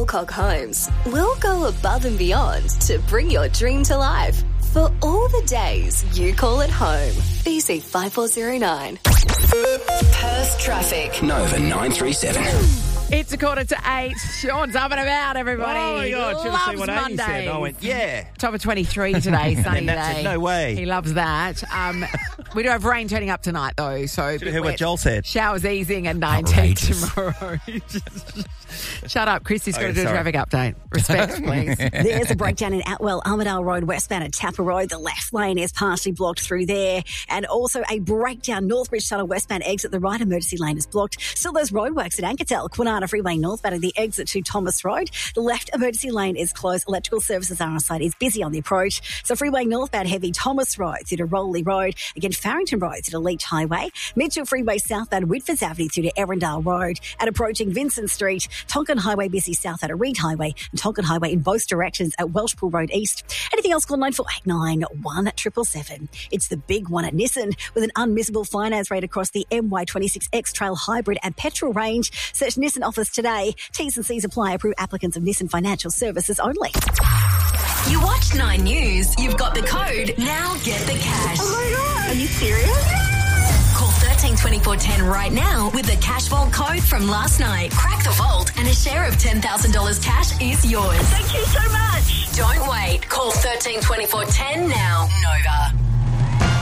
Alcock Homes, we'll go above and beyond to bring your dream to life. For all the days you call it home. BC 5409. Perth traffic. Nova 937. It's 7:45. Sean's up and about, everybody. Oh, my God. Should have seen what Amy said. I went, yeah. Top of 23 today, sunny And that's day. it. No way. He loves that. We do have rain turning up tonight, though. So Should have heard what Joel said. Showers easing and 19 tomorrow. Shut up. Christy's got to do a traffic update. Respect, please. There's a breakdown in Atwell, Armidale Road, westbound at Tapper Road. The left lane is partially blocked through there. And also a breakdown, Northbridge Tunnel westbound exit. The right emergency lane is blocked. Still those roadworks at Ankertel, Kwinana Freeway northbound at the exit to Thomas Road. The left emergency lane is closed. Electrical services are on site. It's busy on the approach. So freeway northbound heavy Thomas Road through to Rowley Road. Again, Farrington Road through to Leach Highway. Mitchell Freeway southbound Whitfords Avenue through to Erindale Road. And approaching Vincent Street, Tonkin Highway busy south out of Reed Highway and Tonkin Highway in both directions at Welshpool Road East. Anything else, call 9489 1777. It's the big one at Nissan with an unmissable finance rate across the MY26 X-Trail Hybrid and petrol range. Search Nissan office today. T's and C's apply. Approved applicants of Nissan Financial Services only. You watch 9 News, you've got the code, now get the cash. Oh my God, are you serious? Call 132410 right now with the Cash Vault code from last night. Crack the vault and a share of $10,000 cash is yours. Thank you so much. Don't wait. Call 132410 now. Nova.